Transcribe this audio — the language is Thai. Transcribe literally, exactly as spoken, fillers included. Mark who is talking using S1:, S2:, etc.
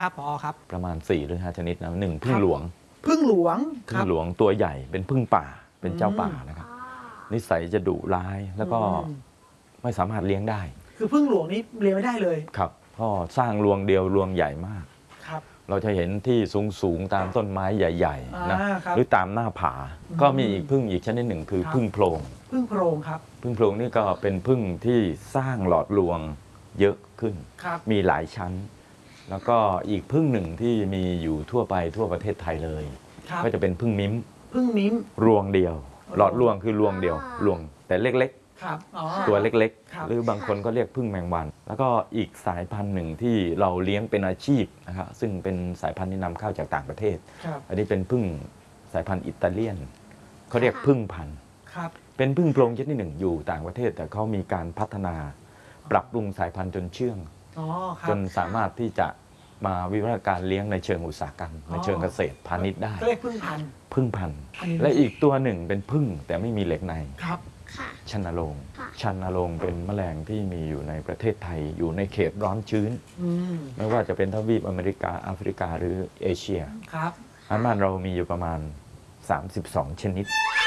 S1: ครับผอครับ
S2: ประมาณสี่หรือห้าชนิดนะหนึ่งพึ่งหลวง
S1: พึ่งหลวง
S2: พึ่งหลวงตัวใหญ่เป็นพึ่งป่าเป็นเจ้าป่านะครับนิสัยจะดุร้ายแล้วก็ไม่สามารถเลี้ยงได้
S1: คือพึ่งหลวงนี้เลี้ยงไม่ได้เลย
S2: ครับก็สร้างรวงเดียวรวงใหญ่มาก
S1: ครับ
S2: เราจะเห็นที่สูงสูงตามต้นไม้ใหญ่ๆนะหรือตามหน้าผาก็มีอีกพึ่งอีกชนิดหนึ่งคือพึ่งโพรง
S1: พึ่งโพรงครับ
S2: พึ่งโพรงนี่ก็เป็นพึ่งที่สร้างหลอดรวงเยอะขึ้นมีหลายชั้นแล้วก็อีกพึ่งหนึ่งที่มีอยู่ทั่วไปทั่วประเทศไทยเลยก็จะเป็นพึ่งมิ้ม
S1: พึ่งมิ้ม
S2: รวงเดียวหลอดรวงคือรวงเดียวรวงแต่เล็กๆตัวเล็กๆหรือบางคนก็เรียกพึ่งแมงวันแล้วก็อีกสายพันธุ์หนึ่งที่เราเลี้ยงเป็นอาชีพนะครับซึ่งเป็นสายพันธุ์ที่นำเข้าจากต่างประเทศอันนี้เป็นพึ่งสายพันธุ์อิตาเลียนเขาเรียกพึ่งพันธุ์เป็นพึ่งโพรงชนิดหนึ่งอยู่ต่างประเทศแต่เขามีการพัฒนาปรับปรุงสายพันธุ์จนเชื่องจนสามารถที่จะมาวิวัฒนาการเลี้ยงในเชิงอุตสาหกรรมในเชิงเกษตรพาณิชย์ได้
S1: เรียกพึ่งพันธุ์
S2: พึ่งพันธุ์และอีกตัวหนึ่งเป็นพึ่งแต่ไม่มีเหล็กใน
S1: ครับ
S2: ชันนโรงชันนโรงเป็นแมลงที่มีอยู่ในประเทศไทยอยู่ในเขตร้อนชื้นไม่ว่าจะเป็นทวีปอเมริกาแอฟริกาหรือเอเชีย
S1: ครับ
S2: อันบ้านเรามีอยู่ประมาณสามสิบสองชนิด